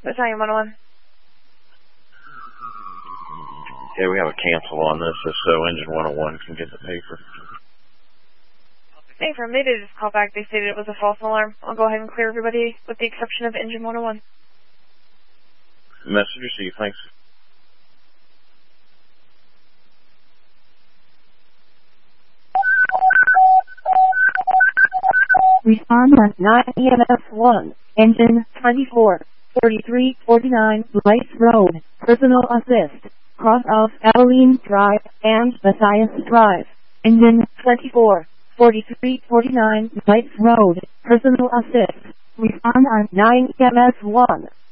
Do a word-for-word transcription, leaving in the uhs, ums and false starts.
Battalion one oh one. Yeah, we have a cancel on this, just so engine one oh one can get the paper. Hey, from Mayday, just call back. They stated it was a false alarm. I'll go ahead and clear everybody with the exception of engine one oh one. Message received, thanks. Respond on nine E M S one, engine twenty-four, forty-three forty-nine, Lights Road, personal assist, cross off Abilene Drive and Matthias Drive, engine twenty-four, forty-three forty-nine, Lights Road, personal assist. Respond on nine E M S one.